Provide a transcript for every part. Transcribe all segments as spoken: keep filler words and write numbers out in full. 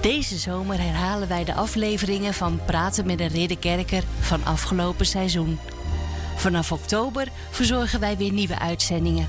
Deze zomer herhalen wij de afleveringen van Praten met een Ridderkerker van afgelopen seizoen. Vanaf oktober verzorgen wij weer nieuwe uitzendingen.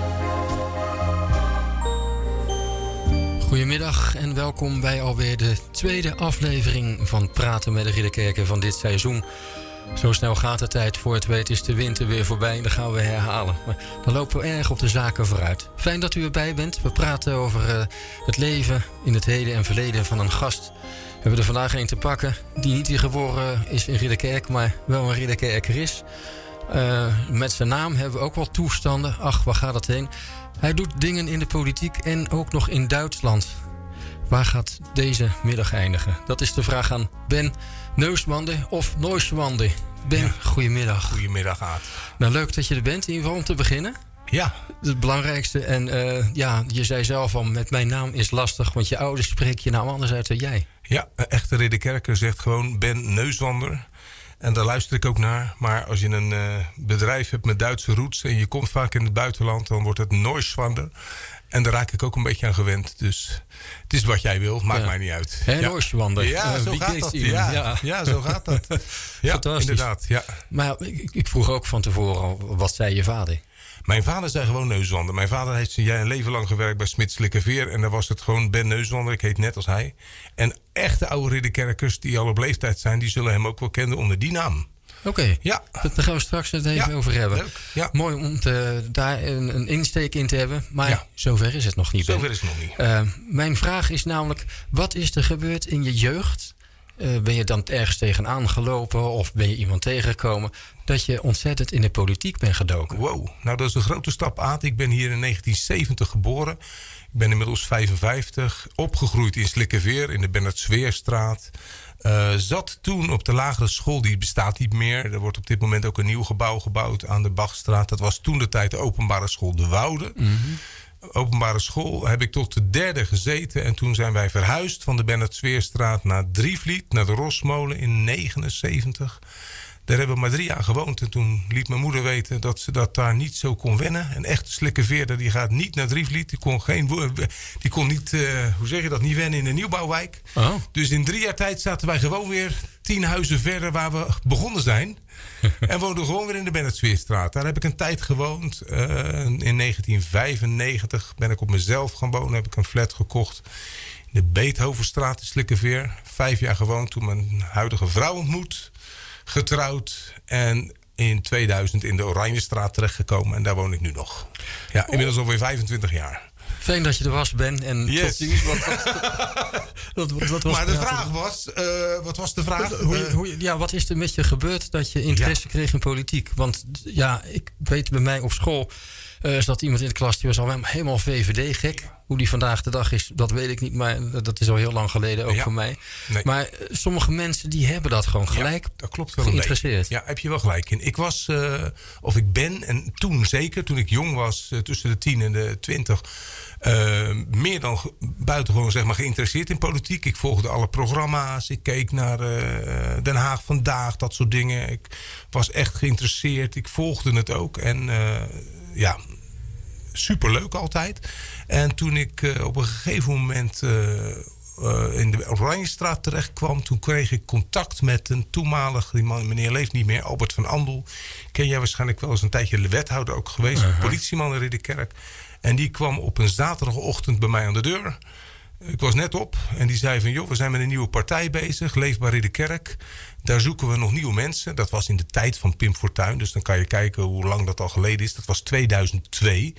Goedemiddag en welkom bij alweer de tweede aflevering van Praten met de Ridderkerker van dit seizoen. Zo snel gaat de tijd, voor het weet is de winter weer voorbij en dan gaan we herhalen. Maar dan lopen we erg op de zaken vooruit. Fijn dat u erbij bent. We praten over uh, het leven in het heden en verleden van een gast. We hebben er vandaag een te pakken die niet hier geboren is in Ridderkerk, maar wel een Ridderkerker is. Uh, met zijn naam hebben we ook wel toestanden. Ach, waar gaat het heen? Hij doet dingen in de politiek en ook nog in Duitsland. Waar gaat deze middag eindigen? Dat is de vraag aan Ben Neuswande of Neuswande. Ben, ja. Goedemiddag. Goedemiddag, Aad. Nou, leuk dat je er bent, in ieder geval om te beginnen. Ja. Het belangrijkste. En uh, ja, je zei zelf al, met mijn naam is lastig, want je ouders spreek je naam anders uit dan jij. Ja, een echte Ridderkerker zegt gewoon Ben Neuswander. En daar luister ik ook naar. Maar als je een uh, bedrijf hebt met Duitse roots en je komt vaak in het buitenland, dan wordt het Neuswander. En daar raak ik ook een beetje aan gewend. Dus het is wat jij wil, maakt ja. mij niet uit. Hé, ja. Neuswander. Ja, uh, zo gaat dat. Ja, ja. ja, zo gaat dat. Ja, fantastisch. Inderdaad. Ja. Maar ik, ik vroeg ook van tevoren al, wat zei je vader? Mijn vader zei gewoon Neuswander. Mijn vader heeft een leven lang gewerkt bij Smits Slikkerveer. En daar was het gewoon Ben Neuswander. Ik heet net als hij. En echte oude Ridderkerkers die al op leeftijd zijn, die zullen hem ook wel kennen onder die naam. Oké, okay. Ja. Daar gaan we straks het even ja, over hebben. Leuk. Ja. Mooi om te, daar een, een insteek in te hebben. Maar ja. zover is het nog niet. Zover is het nog niet. Uh, mijn vraag is namelijk, wat is er gebeurd in je jeugd? Uh, ben je dan ergens tegenaan gelopen of ben je iemand tegengekomen dat je ontzettend in de politiek bent gedoken? Wow, nou dat is een grote stap, Aad. Ik ben hier in negentien zeventig geboren. Ik ben inmiddels vijfenvijftig. Opgegroeid in Slikkerveer in de Bernhard Zweerstraat. Uh, zat toen op de lagere school, die bestaat niet meer. Er wordt op dit moment ook een nieuw gebouw gebouwd aan de Bachstraat. Dat was toen de tijd de openbare school De Woude. Mm-hmm. Openbare school heb ik tot de derde gezeten. En toen zijn wij verhuisd van de Bernhard Zweerstraat naar Drievliet, naar de Rosmolen in negenenzeventig. Daar hebben we maar drie jaar gewoond. En toen liet mijn moeder weten dat ze dat daar niet zo kon wennen. Een echte Slikkerveerder die gaat niet naar Drievliet. Die kon, geen, die kon niet, uh, hoe zeg je dat, niet wennen in een nieuwbouwwijk. Oh. Dus in drie jaar tijd zaten wij gewoon weer tien huizen verder waar we begonnen zijn. En woonden gewoon weer in de Bernhard Zweerstraat. Daar heb ik een tijd gewoond. Uh, in negentien vijfennegentig ben ik op mezelf gaan wonen. Heb ik een flat gekocht in de Beethovenstraat in Slikkerveer. Vijf jaar gewoond, toen mijn huidige vrouw ontmoet. Getrouwd en in tweeduizend in de Oranjestraat terechtgekomen. En daar woon ik nu nog. Ja, inmiddels alweer vijfentwintig jaar. Fijn dat je er was, Ben. En yes. tot ziens. Wat, wat, wat, wat, wat was maar de vraag was... Uh, wat was de vraag? Hoe, hoe, ja, wat is er met je gebeurd dat je interesse ja. kreeg in politiek? Want ja, ik weet bij mij op school... Uh, zat iemand in de klas die was al helemaal V V D-gek. Hoe die vandaag de dag is, dat weet ik niet. Maar dat is al heel lang geleden ook ja. voor mij. Nee. Maar uh, sommige mensen die hebben dat gewoon gelijk ja, dat klopt wel geïnteresseerd. Ja, heb je wel gelijk in. Ik was, uh, of ik ben, en toen zeker, toen ik jong was, uh, tussen de tien en de twintig... Uh, meer dan ge- buitengewoon zeg maar, geïnteresseerd in politiek. Ik volgde alle programma's. Ik keek naar uh, Den Haag Vandaag, dat soort dingen. Ik was echt geïnteresseerd. Ik volgde het ook. En uh, ja, superleuk altijd. En toen ik uh, op een gegeven moment uh, uh, in de Oranjestraat terecht kwam, toen kreeg ik contact met een toenmalig, die man, meneer leeft niet meer, Albert van Andel. Ken jij waarschijnlijk wel, eens een tijdje de wethouder ook geweest. Uh-huh. Politieman in Ridderkerk. En die kwam op een zaterdagochtend bij mij aan de deur. Ik was net op en die zei van... joh, we zijn met een nieuwe partij bezig, Leefbaar Ridderkerk. Daar zoeken we nog nieuwe mensen. Dat was in de tijd van Pim Fortuyn. Dus dan kan je kijken hoe lang dat al geleden is. Dat was tweeduizend twee.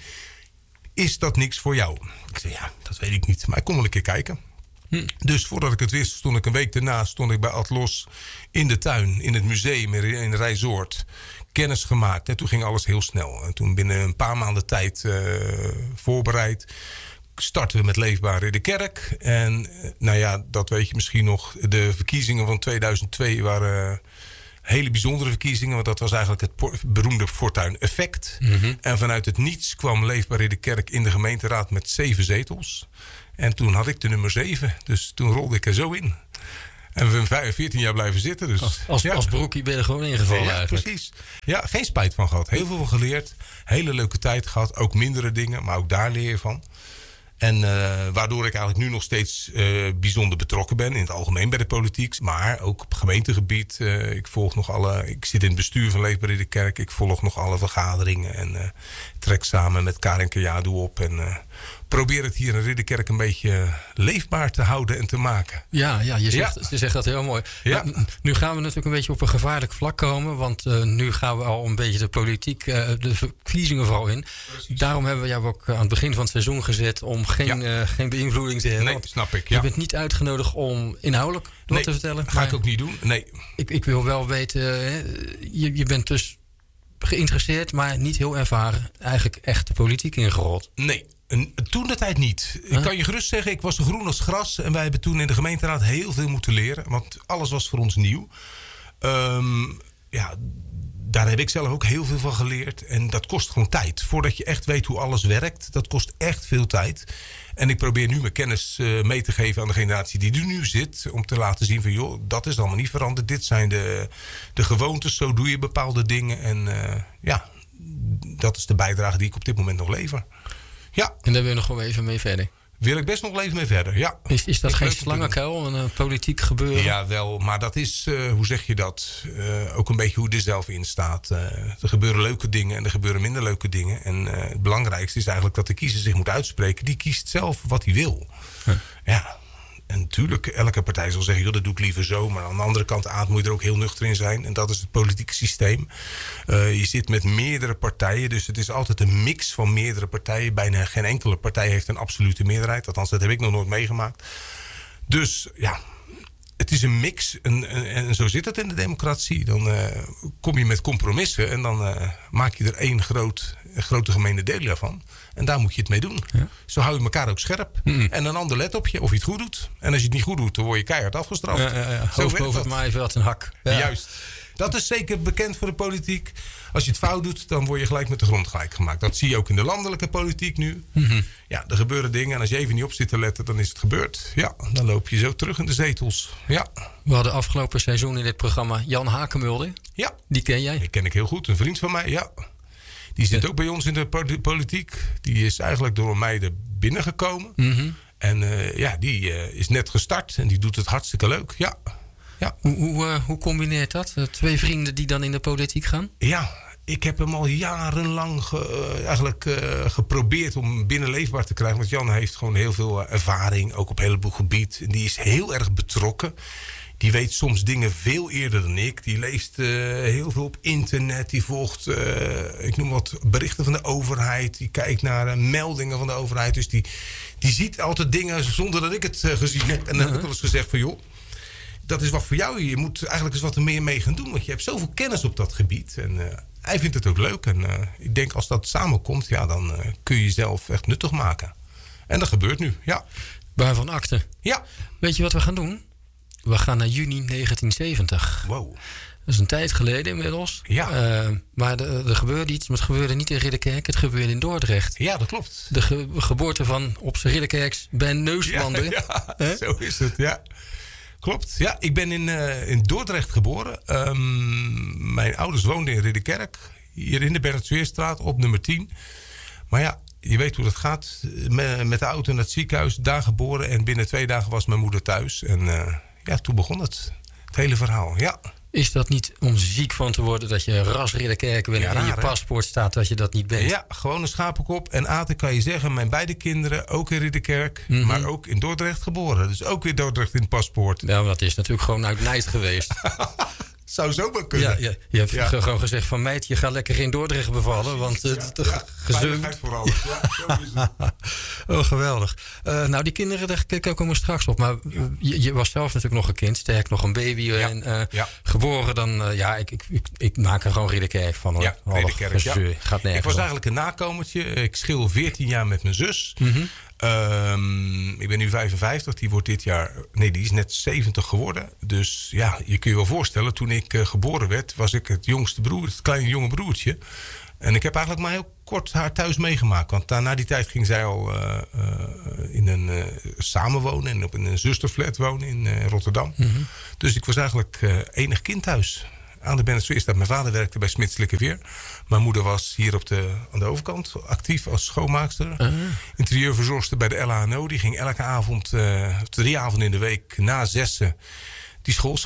Is dat niks voor jou? Ik zei, ja, dat weet ik niet. Maar ik kom wel een keer kijken. Hm. Dus voordat ik het wist, stond ik een week daarna... stond ik bij Atlos in de tuin, in het museum in Rijsoord... kennis gemaakt. En toen ging alles heel snel. En toen binnen een paar maanden tijd uh, voorbereid... starten we met Leefbaar Ridderkerk. En nou ja, dat weet je misschien nog. De verkiezingen van tweeduizend twee waren hele bijzondere verkiezingen. Want dat was eigenlijk het por- beroemde Fortuyn-effect. Mm-hmm. En vanuit het niets kwam Leefbaar Ridderkerk in de gemeenteraad met zeven zetels. En toen had ik de nummer zeven. Dus toen rolde ik er zo in. En we hebben veertien jaar blijven zitten. Dus, als als, ja. als broekie ben je er gewoon ingevallen ja, eigenlijk. Precies. Ja, geen spijt van gehad. Heel veel van geleerd. Hele leuke tijd gehad. Ook mindere dingen, maar ook daar leer je van. En uh, waardoor ik eigenlijk nu nog steeds uh, bijzonder betrokken ben in het algemeen bij de politiek. Maar ook op gemeentegebied. Uh, ik volg nog alle. Ik zit in het bestuur van Leefbaar Ridderkerk. Ik volg nog alle vergaderingen. En uh, trek samen met Karin Kajadu op. En uh, probeer het hier in Ridderkerk een beetje leefbaar te houden en te maken. Ja, ja, je, zegt, ja. je zegt dat heel mooi. Ja. Nou, nu gaan we natuurlijk een beetje op een gevaarlijk vlak komen. Want uh, nu gaan we al een beetje de politiek, uh, de verkiezingen vooral in. Precies. Daarom hebben we jou ook aan het begin van het seizoen gezet om geen, ja. uh, geen beïnvloeding te hebben. Nee, snap ik. Ja. Je bent niet uitgenodigd om inhoudelijk wat nee, te vertellen. Ga ik ook niet doen. Nee. Ik, ik wil wel weten, hè, je, je bent dus geïnteresseerd, maar niet heel ervaren. Eigenlijk echt de politiek ingerold. Nee. En toen de tijd niet. Huh? Ik kan je gerust zeggen, ik was zo groen als gras. En wij hebben toen in de gemeenteraad heel veel moeten leren. Want alles was voor ons nieuw. Um, ja, daar heb ik zelf ook heel veel van geleerd. En dat kost gewoon tijd. Voordat je echt weet hoe alles werkt. Dat kost echt veel tijd. En ik probeer nu mijn kennis uh, mee te geven aan de generatie die er nu zit. Om te laten zien van, joh, dat is allemaal niet veranderd. Dit zijn de, de gewoontes. Zo doe je bepaalde dingen. En uh, ja, dat is de bijdrage die ik op dit moment nog lever. Ja. En daar wil je nog wel even mee verder? Wil ik best nog wel even mee ververder, ja. Is, is dat ik geen slangenkuil, een uh, politiek gebeuren? Ja, wel. Maar dat is, uh, hoe zeg je dat? Uh, ook een beetje hoe je er zelf in staat. Uh, er gebeuren leuke dingen en er gebeuren minder leuke dingen. En uh, het belangrijkste is eigenlijk dat de kiezer zich moet uitspreken. Die kiest zelf wat hij wil. Huh. Ja. En natuurlijk, elke partij zal zeggen, joh, dat doe ik liever zo. Maar aan de andere kant aan moet je er ook heel nuchter in zijn. En dat is het politieke systeem. Uh, je zit met meerdere partijen. Dus het is altijd een mix van meerdere partijen. Bijna geen enkele partij heeft een absolute meerderheid. Althans, dat heb ik nog nooit meegemaakt. Dus ja, het is een mix. En, en, en zo zit het in de democratie. Dan uh, kom je met compromissen. En dan uh, maak je er één groot, grote gemene deel van. En daar moet je het mee doen. Ja. Zo hou je elkaar ook scherp. Mm. En een ander let op je of je het goed doet. En als je het niet goed doet, dan word je keihard afgestraft. Ja, ja, ja. Hoofd boven het maaiveld een hak. Ja. Juist. Dat is zeker bekend voor de politiek. Als je het fout doet, dan word je gelijk met de grond gelijk gemaakt. Dat zie je ook in de landelijke politiek nu. Mm-hmm. Ja, er gebeuren dingen. En als je even niet op zit te letten, dan is het gebeurd. Ja, dan loop je zo terug in de zetels. Ja. We hadden afgelopen seizoen in dit programma Jan Hakemulder. Ja. Die ken jij? Die ken ik heel goed. Een vriend van mij, ja. Die zit ook bij ons in de politiek. Die is eigenlijk door mij er binnengekomen. Mm-hmm. En uh, ja, die uh, is net gestart. En die doet het hartstikke leuk. Ja. Ja. Hoe, hoe, uh, hoe combineert dat? Twee vrienden die dan in de politiek gaan? Ja, ik heb hem al jarenlang ge, uh, eigenlijk uh, geprobeerd om binnen leefbaar te krijgen. Want Jan heeft gewoon heel veel uh, ervaring. Ook op een heleboel gebied. En die is heel erg betrokken. Die weet soms dingen veel eerder dan ik. Die leest uh, heel veel op internet. Die volgt, uh, ik noem wat, berichten van de overheid. Die kijkt naar uh, meldingen van de overheid. Dus die, die ziet altijd dingen zonder dat ik het uh, gezien heb. En dan heb ik wel eens gezegd van, joh, dat is wat voor jou. Je moet eigenlijk eens wat er meer mee gaan doen. Want je hebt zoveel kennis op dat gebied. En uh, hij vindt het ook leuk. En uh, ik denk als dat samenkomt, ja, dan uh, kun je jezelf echt nuttig maken. En dat gebeurt nu, ja. Waarvan akte? Ja. Weet je wat we gaan doen? We gaan naar juni negentien zeventig. Wow. Dat is een tijd geleden inmiddels. Ja. Uh, maar er, er gebeurde iets, maar het gebeurde niet in Ridderkerk. Het gebeurde in Dordrecht. Ja, dat klopt. De ge- geboorte van op z'n Ridderkerks Ben Neuslanden. Ja, ja eh? Zo is het, ja. Klopt. Ja, ik ben in, uh, in Dordrecht geboren. Um, mijn ouders woonden in Ridderkerk. Hier in de Bernhardsweerstraat op nummer tien. Maar ja, je weet hoe dat gaat. Me, met de auto naar het ziekenhuis, daar geboren. En binnen twee dagen was mijn moeder thuis. En uh, ja, toen begon het. Het hele verhaal, ja. Is dat niet om ziek van te worden dat je ras Ridderkerk bent en in je paspoort staat dat je dat niet bent? Ja, gewoon een schapenkop. En Aten kan je zeggen, mijn beide kinderen, ook in Ridderkerk, mm-hmm. maar ook in Dordrecht geboren. Dus ook weer Dordrecht in het paspoort. Ja, maar dat is natuurlijk gewoon uit Nijd geweest. Zou zomaar kunnen. Ja, ja. Je hebt ja. gewoon gezegd van meid, je gaat lekker in Dordrecht bevallen. Want uh, ja, ja, veiligheid voor alles. Ja, zo is het. Oh, geweldig. Uh, nou, die kinderen, daar komen we straks op. Maar ja. je, je was zelf natuurlijk nog een kind. Sterk nog een baby. Ja. En uh, ja. geboren dan, uh, ja, ik, ik, ik, ik maak er gewoon Ridderkerk van. Hoor. Ja, Ridderkerk, ja. Gaat nergens ik was op. eigenlijk een nakomertje. Ik schil veertien jaar met mijn zus. Mm-hmm. Um, ik ben nu vijfenvijftig, die wordt dit jaar... Nee, die is net zeventig geworden. Dus ja, je kunt je wel voorstellen... toen ik uh, geboren werd, was ik het jongste broer... het kleine jonge broertje. En ik heb eigenlijk maar heel kort haar thuis meegemaakt. Want na, na die tijd ging zij al uh, uh, in een uh, samenwonen... en op een zusterflat wonen in uh, Rotterdam. Mm-hmm. Dus ik was eigenlijk uh, enig kind thuis. aan de Bennet zo is dat. Mijn vader werkte bij Smitselijke Veer. Mijn moeder was hier op de, aan de overkant actief als schoonmaakster. Uh-huh. Interieurverzorgster bij de L A N O. Die ging elke avond, uh, drie avonden in de week na zessen, die school